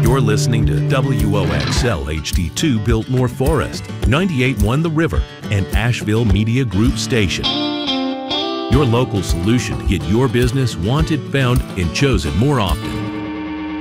You're listening to WOXL HD2 Biltmore Forest, 98.1 The River, and Asheville Media Group Station. Your local solution to get your business wanted, found, and chosen more often.